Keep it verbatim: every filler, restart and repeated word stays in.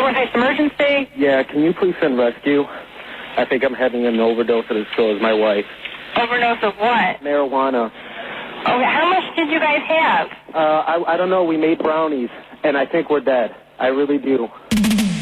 four-face emergency? Yeah, can you please send rescue? I think I'm having an overdose at the store with my wife. Overdose of what? Marijuana. Okay, how much did you guys have? Uh, I, I don't know. We made brownies, and I think we're dead. I really do.